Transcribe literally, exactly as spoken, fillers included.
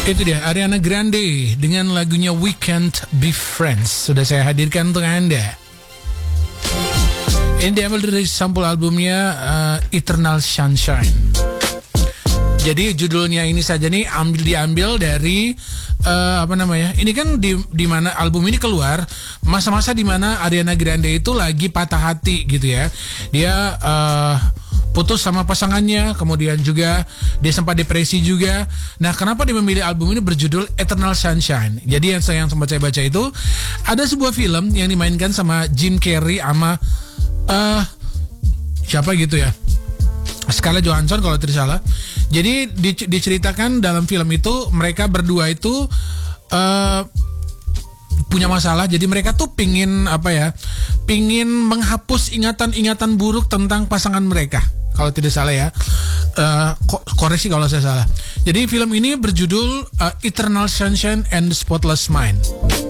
Itu dia Ariana Grande dengan lagunya We Can't Be Friends. Sudah saya hadirkan untuk Anda. Ini diambil dari sampul albumnya uh, Eternal Sunshine. Jadi judulnya ini saja nih ambil diambil dari uh, apa namanya? Ini kan di di mana album ini keluar masa-masa di mana Ariana Grande itu lagi patah hati gitu ya. Dia uh, putus sama pasangannya, kemudian juga dia sempat depresi juga. Nah, kenapa dia memilih album ini berjudul Eternal Sunshine? Jadi yang saya yang sempat saya baca itu ada sebuah film yang dimainkan sama Jim Carrey sama uh, siapa gitu ya, Scarlett Johansson kalau tidak salah. Jadi diceritakan dalam film itu mereka berdua itu uh, punya masalah. Jadi mereka tuh pingin apa ya, pingin menghapus ingatan-ingatan buruk tentang pasangan mereka. Kalau tidak salah ya, uh, koreksi kalau saya salah. Jadi film ini berjudul uh, Eternal Sunshine and the Spotless Mind.